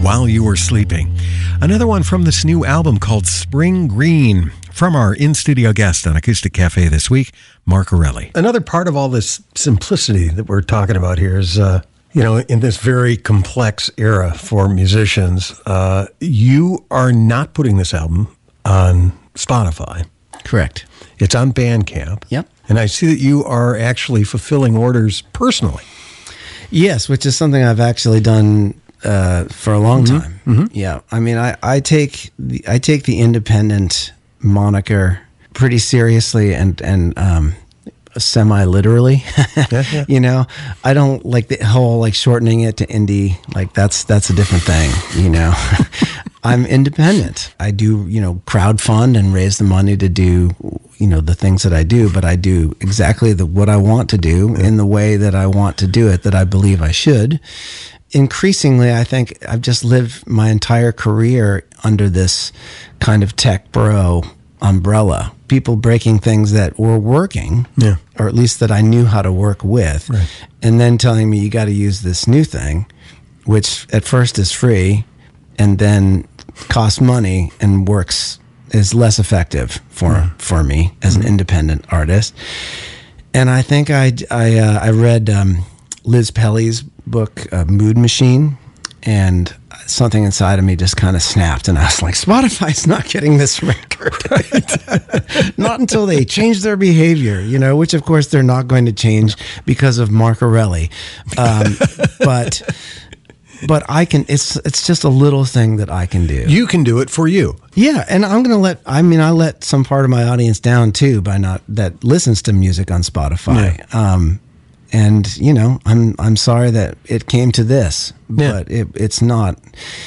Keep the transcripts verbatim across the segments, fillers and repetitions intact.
While You Were Sleeping. Another one from this new album called Spring Green, from our in-studio guest on Acoustic Cafe this week, Mark Erelli. Another part of all this simplicity that we're talking about here is, uh, you know, in this very complex era for musicians, uh, you are not putting this album on Spotify. Correct. It's on Bandcamp. Yep. And I see that you are actually fulfilling orders personally. Yes, which is something I've actually done uh, for a long Mm-hmm. time. Mm-hmm. Yeah. I mean, I, I take the, I take the independent moniker pretty seriously and, and, um, semi-literally. Yeah, yeah. You know, I don't like the whole like shortening it to indie. Like that's, that's a different thing, you know. I'm independent. I do, you know, crowdfund and raise the money to do, you know, the things that I do, but I do exactly the, what I want to do in the way that I want to do it, that I believe I should. Increasingly, I think I've just lived my entire career under this kind of tech bro umbrella. People breaking things that were working, yeah. or at least that I knew how to work with, right. and then telling me you got to use this new thing, which at first is free and then costs money and works is less effective for mm. for me as an independent artist. And I think I I, uh, I read um, Liz Pelly's book uh, Mood Machine, and something inside of me just kind of snapped, and I was like, Spotify's not getting this record. Right. Not until they change their behavior, you know, which of course they're not going to change because of Mark Erelli. Um, but but I can, it's it's just a little thing that I can do. You can do it for you. Yeah, and I'm going to let, I mean, I let some part of my audience down too by not, that listens to music on Spotify. Yeah. Um, And, you know, I'm I'm sorry that it came to this, yeah. but it, it's not.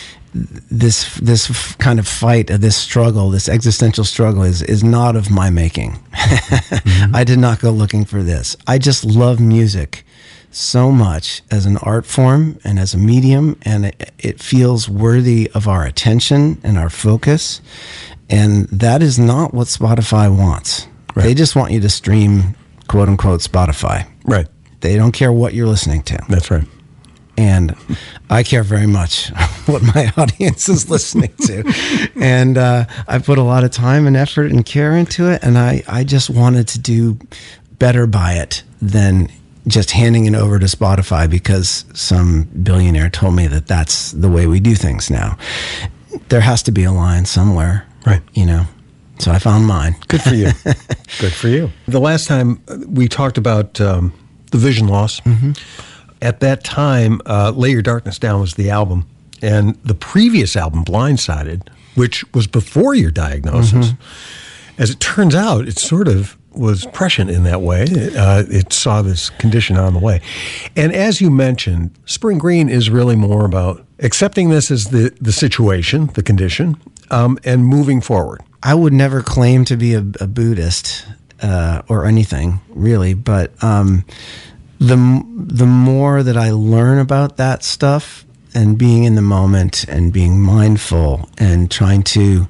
This this kind of fight, this struggle, this existential struggle is, is not of my making. Mm-hmm. I did not go looking for this. I just love music so much as an art form and as a medium, and it, it feels worthy of our attention and our focus. And that is not what Spotify wants. Right. They just want you to stream, quote unquote, Spotify. Right. They don't care what you're listening to. That's right. And I care very much what my audience is listening to. And uh, I put a lot of time and effort and care into it. And I, I just wanted to do better by it than just handing it over to Spotify because some billionaire told me that that's the way we do things now. There has to be a line somewhere. Right. You know. So I found mine. Good for you. Good for you. The last time we talked about um, the vision loss, mm-hmm. at that time, uh, Lay Your Darkness Down was the album. And the previous album, Blindsided, which was before your diagnosis, mm-hmm. as it turns out, it sort of was prescient in that way. It, uh, it saw this condition on the way. And as you mentioned, Spring Green is really more about accepting this as the, the situation, the condition, um, and moving forward. I would never claim to be a, a Buddhist uh, or anything, really, but um, the the more that I learn about that stuff and being in the moment and being mindful and trying to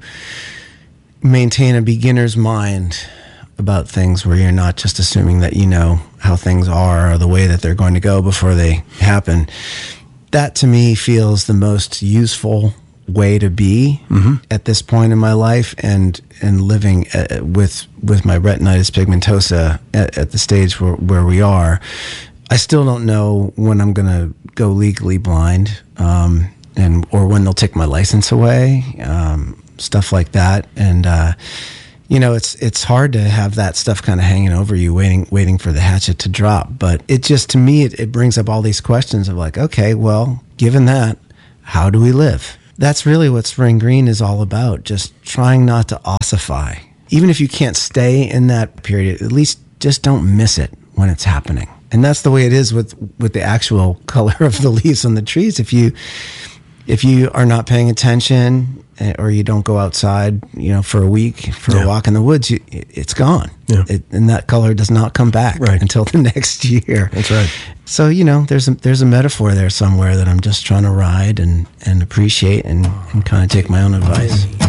maintain a beginner's mind about things where you're not just assuming that you know how things are or the way that they're going to go before they happen, that to me feels the most useful way to be mm-hmm. at this point in my life, and and living uh, with with my retinitis pigmentosa at, at the stage where, where we are. I still don't know when I'm going to go legally blind, um, and or when they'll take my license away, um, stuff like that. And uh, you know, it's it's hard to have that stuff kind of hanging over you, waiting waiting for the hatchet to drop. But it just, to me, it, it brings up all these questions of like, okay, well, given that, how do we live? That's really what Spring Green is all about, just trying not to ossify. Even if you can't stay in that period, at least just don't miss it when it's happening. And that's the way it is with, with the actual color of the leaves on the trees. If you if you are not paying attention, or you don't go outside, you know, for a week, for yeah. a walk in the woods, you, it's gone. Yeah. It, and that color does not come back right. until the next year. That's right. So, you know, there's a, there's a metaphor there somewhere that I'm just trying to ride and, and appreciate and, and kind of take my own advice.